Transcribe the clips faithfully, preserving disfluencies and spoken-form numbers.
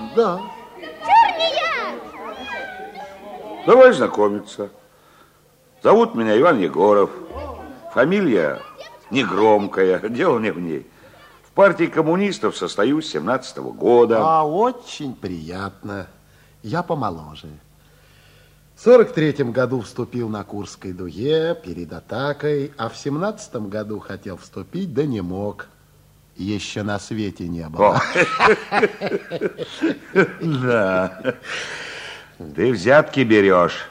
Да. Чур Давай знакомиться. Зовут меня Иван Егоров. Фамилия негромкая, дело не в ней. В партии коммунистов состою с семнадцатого года. А очень приятно. Я помоложе. В сорок третьем году вступил на Курской дуге перед атакой, а в семнадцатом году хотел вступить, да не мог. Еще на свете не было. Да. Ты взятки берешь.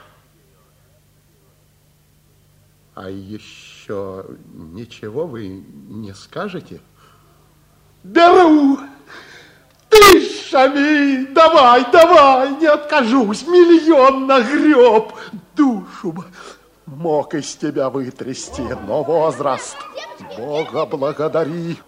А еще ничего вы не скажете? Беру! Тысячами! Давай, давай, не откажусь! Миллион нагреб! Душу бы мог из тебя вытрясти, но возраст, Бога благодари!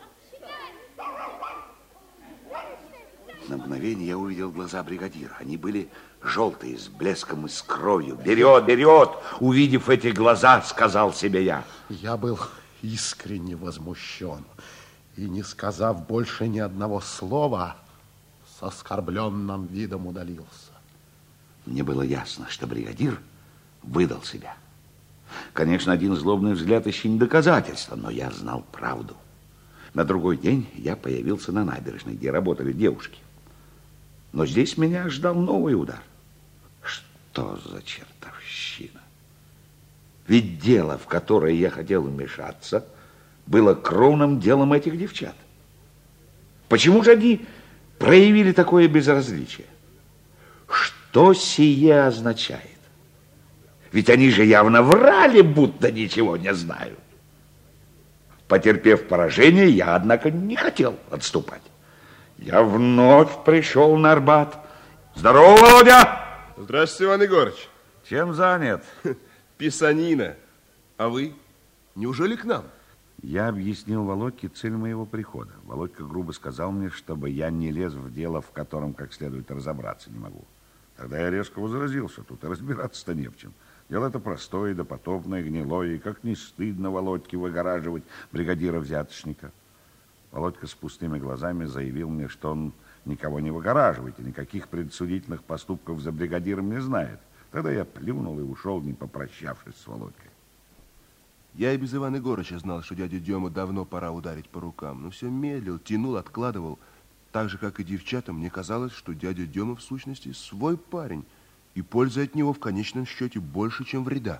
На мгновение я увидел глаза бригадира. Они были желтые, с блеском и с кровью. Берет, берет! Увидев эти глаза, сказал себе я. Я был искренне возмущен. И, не сказав больше ни одного слова, с оскорбленным видом удалился. Мне было ясно, что бригадир выдал себя. Конечно, один злобный взгляд еще не доказательство, но я знал правду. На другой день я появился на набережной, где работали девушки. Но здесь меня ждал новый удар. Что за чертовщина? Ведь дело, в которое я хотел вмешаться, было кровным делом этих девчат. Почему же они проявили такое безразличие? Что сие означает? Ведь они же явно врали, будто ничего не знают. Потерпев поражение, я, однако, не хотел отступать. Я вновь пришел на Арбат. Здорово, Володя! Здравствуйте, Иван Егорыч. Чем занят? Писанина. А вы? Неужели к нам? Я объяснил Володьке цель моего прихода. Володька грубо сказал мне, чтобы я не лез в дело, в котором как следует разобраться не могу. Тогда я резко возразил, что тут и разбираться-то не в чем. Дело это простое, допотопное, гнилое, и как не стыдно Володьке выгораживать бригадира-взяточника. Володька с пустыми глазами заявил мне, что он никого не выгораживает и никаких предосудительных поступков за бригадиром не знает. Тогда я плюнул и ушел, не попрощавшись с Володькой. Я и без Ивана Егорыча знал, что дядю Дему давно пора ударить по рукам, но все медлил, тянул, откладывал. Так же, как и девчатам, мне казалось, что дядя Дема в сущности свой парень, и польза от него в конечном счете больше, чем вреда.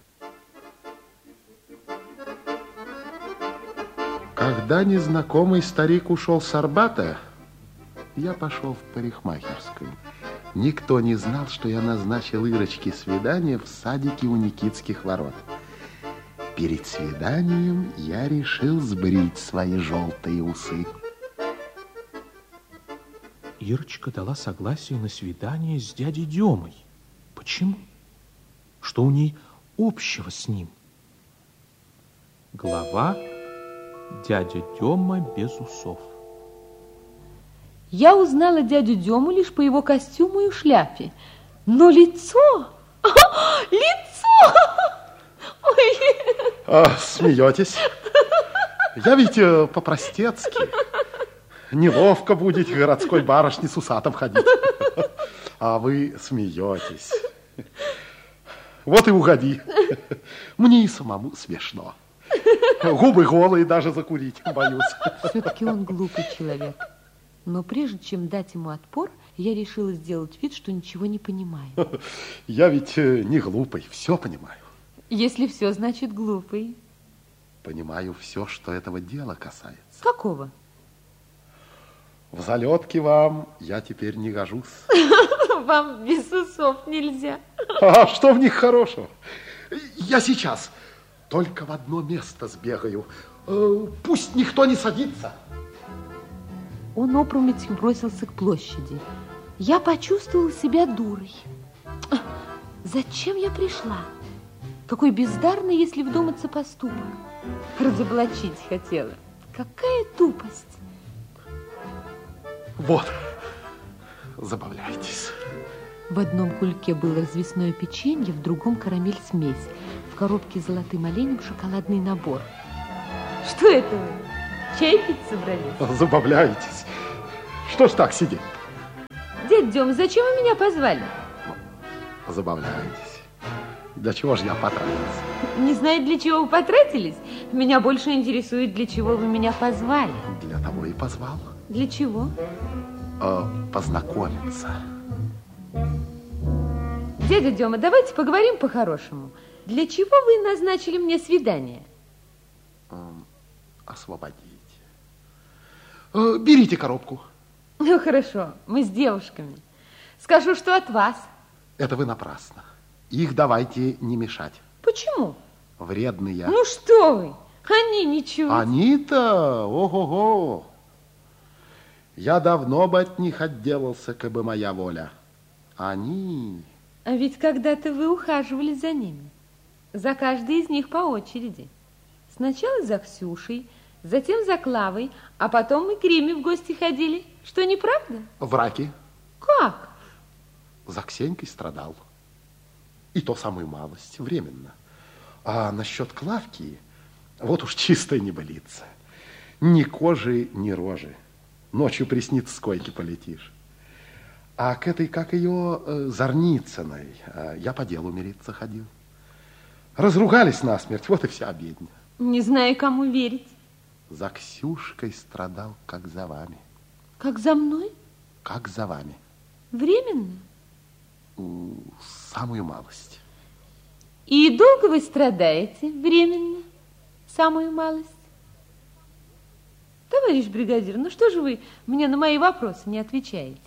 Когда незнакомый старик ушел с Арбата, я пошел в парикмахерскую. Никто не знал, что я назначил Ирочке свидание в садике у Никитских ворот. Перед свиданием я решил сбрить свои желтые усы. Ирочка дала согласие на свидание с дядей Демой. Почему? Что у ней общего с ним? Глава «Дядя Дема без усов». Я узнала дядю Дему лишь по его костюму и шляпе. Но лицо... Лицо! Ой. А, смеетесь? Я ведь э, по-простецки. Неловко будет городской барышне с усатом ходить. А вы смеетесь. Вот и угоди. Мне и самому смешно. Губы голые, даже закурить боюсь. Все-таки он глупый человек. Но прежде чем дать ему отпор, я решила сделать вид, что ничего не понимаю. Я ведь не глупый, все понимаю. Если все, значит глупый. Понимаю все, что этого дела касается. Какого? В залетке вам я теперь не гожусь. Вам без усов нельзя. А что в них хорошего? Я сейчас только в одно место сбегаю. Пусть никто не садится. Он опрометью бросился к площади. Я почувствовала себя дурой. Зачем я пришла? Какой бездарный, если вдуматься, поступок. Разоблачить хотела. Какая тупость. Вот, забавляйтесь. В одном кульке было развесное печенье, в другом карамель-смесь. В коробке с золотым оленем шоколадный набор. Что это вы? Чай пить собрались? Забавляетесь. Что ж так сидеть? Дядя Дема, зачем вы меня позвали? Забавляетесь. Для чего же я потратился? Не знаю, для чего вы потратились. Меня больше интересует, для чего вы меня позвали. Для того и позвал. Для чего? Э, познакомиться. Дядя Дема, давайте поговорим по-хорошему. Для чего вы назначили мне свидание? Э, освободите. Э, берите коробку. Ну, хорошо, мы с девушками. Скажу, что от вас. Это вы напрасно. Их давайте не мешать. Почему? Вредные. Ну, что вы? Они ничего. Они-то, ого-го. Я давно бы от них отделался, как бы моя воля. Они... А ведь когда-то вы ухаживали за ними. За каждой из них по очереди. Сначала за Ксюшей, затем за Клавой, а потом мы к Риме в гости ходили. Что, неправда? В раке. Как? За Ксенькой страдал. И то самую малость, временно. А насчет Клавки, вот уж чистая небылица. Ни кожи, ни рожи. Ночью приснится, с койки полетишь. А к этой, как ее, Зарницыной, я по делу мириться ходил. Разругались насмерть, вот и вся обедня. Не знаю, кому верить. За Ксюшкой страдал, как за вами. Как за мной? Как за вами. Временно? Самую малость. И долго вы страдаете временно? Самую малость? Товарищ бригадир, ну что же вы мне на мои вопросы не отвечаете?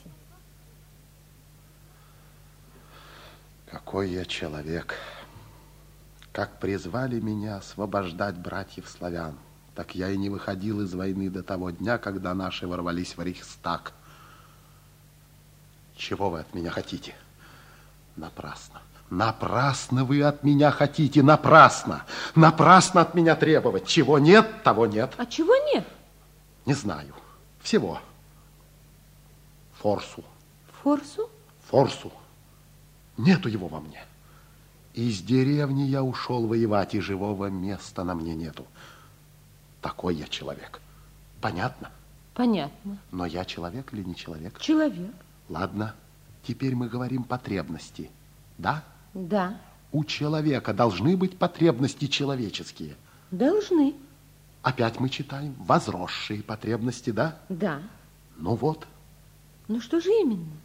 Какой я человек. Как призвали меня освобождать братьев славян, так я и не выходил из войны до того дня, когда наши ворвались в Рейхстаг. Чего вы от меня хотите? Напрасно. Напрасно вы от меня хотите, напрасно. Напрасно от меня требовать. Чего нет, того нет. А чего нет? Не знаю. Всего. Форсу. Форсу? Форсу. Нету его во мне. Из деревни я ушел воевать, и живого места на мне нету. Такой я человек. Понятно? Понятно. Но я человек или не человек? Человек. Ладно, теперь мы говорим потребности. Да? Да. У человека должны быть потребности человеческие. Должны. Опять мы читаем возросшие потребности, да? Да. Ну вот. Ну что же именно?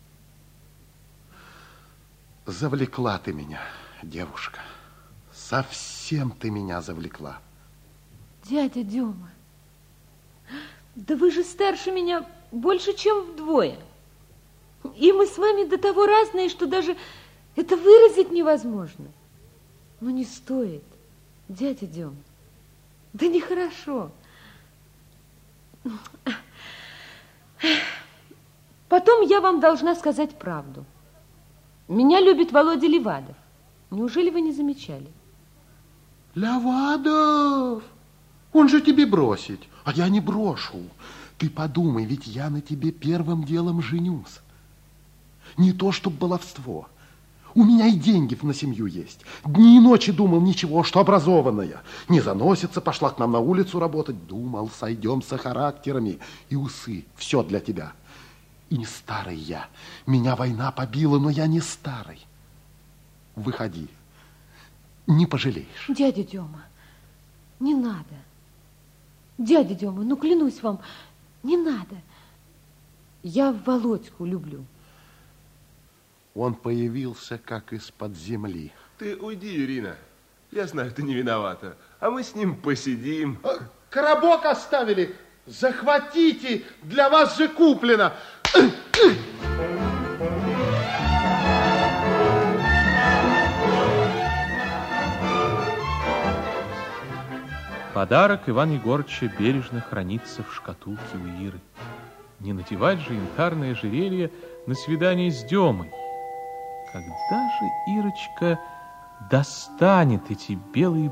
Завлекла ты меня, девушка. Совсем ты меня завлекла. Дядя Дема, да вы же старше меня больше, чем вдвое. И мы с вами до того разные, что даже это выразить невозможно. Но не стоит, дядя Дема. Да нехорошо. Потом я вам должна сказать правду. Меня любит Володя Левадов. Неужели вы не замечали? Левадов! Он же тебе бросит, а я не брошу. Ты подумай, ведь я на тебе первым делом женюсь. Не то, чтоб баловство. У меня и деньги на семью есть. Дни и ночи думал, ничего, что образованная. Не заносится, пошла к нам на улицу работать. Думал, сойдемся характерами. И усы, все для тебя. И не старый я. Меня война побила, но я не старый. Выходи. Не пожалеешь. Дядя Дема, не надо. Дядя Дема, ну клянусь вам, не надо. Я Володьку люблю. Он появился как из-под земли. Ты уйди, Ирина. Я знаю, ты не виновата. А мы с ним посидим. Коробок оставили. Захватите, для вас же куплено. Подарок Ивана Егорыча бережно хранится в шкатулке у Иры. Не надевать же янтарное ожерелье на свидание с Демой. Когда же Ирочка достанет эти белые